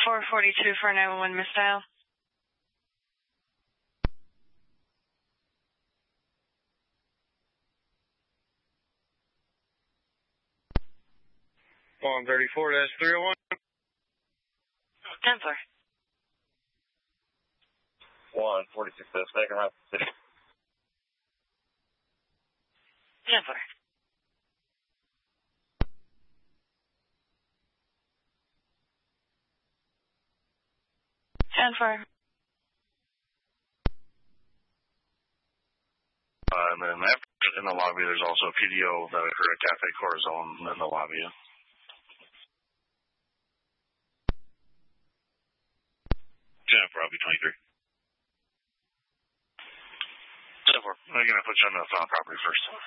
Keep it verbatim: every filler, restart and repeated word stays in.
four forty-two for nine one one missed dial. one thirty-four dash three oh one. ten four. one forty-six dash second half city. ten four. ten four. Uh, and then after in the lobby, there's also a P D O that occurred at Cafe Corazon in the lobby. Jennifer, I'll be twenty-three. Jennifer, I'm going to put you on the phone property first.